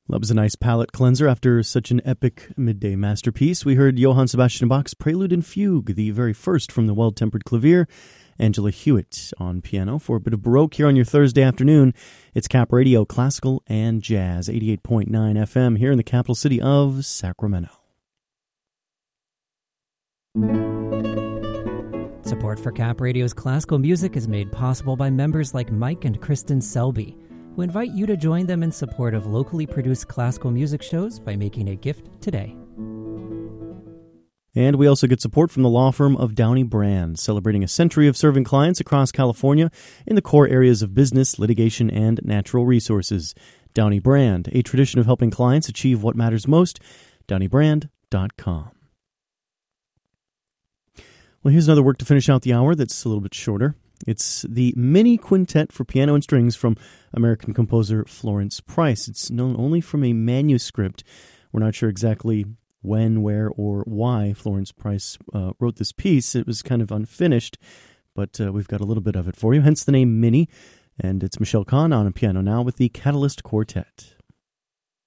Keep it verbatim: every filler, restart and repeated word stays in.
That was a nice palate cleanser after such an epic midday masterpiece. We heard Johann Sebastian Bach's Prelude and Fugue, the very first from the Well-Tempered Clavier. Angela Hewitt on piano. For a bit of Baroque here on your Thursday afternoon, it's Cap Radio, classical and jazz, eighty-eight point nine F M here in the capital city of Sacramento. Support for Cap Radio's classical music is made possible by members like Mike and Kristen Selby, who invite you to join them in support of locally produced classical music shows by making a gift today. And we also get support from the law firm of Downey Brand, celebrating a century of serving clients across California in the core areas of business, litigation, and natural resources. Downey Brand, a tradition of helping clients achieve what matters most, downey brand dot com. Well, here's another work to finish out the hour that's a little bit shorter. It's the Mini Quintet for Piano and Strings from American composer Florence Price. It's known only from a manuscript. We're not sure exactly when, where, or why Florence Price uh, wrote this piece. It was kind of unfinished, but uh, we've got a little bit of it for you, hence the name Mini. And it's Michelle Kahn on piano now with the Catalyst Quartet.